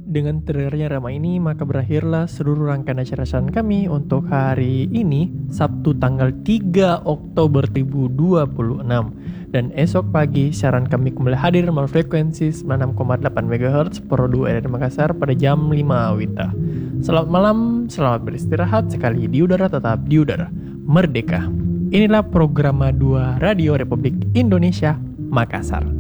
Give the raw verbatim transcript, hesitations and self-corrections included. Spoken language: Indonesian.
dengan terdengarnya Rama ini, maka berakhirlah seluruh rangkaian acara siaran kami untuk hari ini, Sabtu tanggal tiga Oktober dua ribu dua puluh enam. Dan esok pagi siaran kami kembali hadir melalui frekuensi sembilan puluh enam koma delapan megahertz Pro dua R R Makassar pada jam lima wita. Selamat malam, selamat beristirahat, sekali di udara tetap di udara. Merdeka. Inilah program dua Radio Republik Indonesia Makassar.